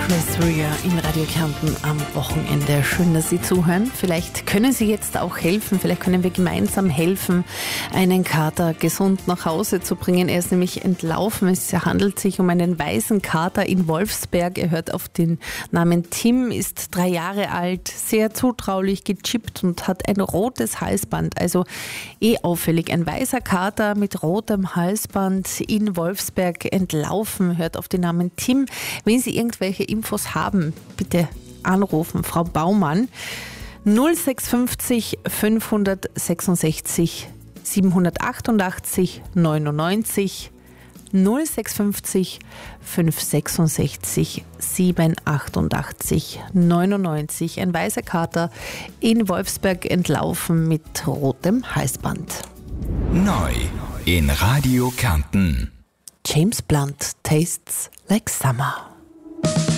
Chris Rea in Radio Kärnten am Wochenende. Schön, dass Sie zuhören. Vielleicht können Sie jetzt auch helfen. Vielleicht können wir gemeinsam helfen, einen Kater gesund nach Hause zu bringen. Er ist nämlich entlaufen. Es handelt sich um einen weißen Kater in Wolfsberg. Er hört auf den Namen Tim, ist 3 Jahre alt, sehr zutraulich, gechippt und hat ein rotes Halsband. Also auffällig. Ein weißer Kater mit rotem Halsband in Wolfsberg entlaufen, hört auf den Namen Tim. Wenn Sie irgendwelche Infos haben, bitte anrufen, Frau Baumann. 0650 566 788 99 0650 566 788 99. Ein weißer Kater in Wolfsberg entlaufen mit rotem Halsband. Neu in Radio Kärnten. James Blunt, Tastes Like Summer.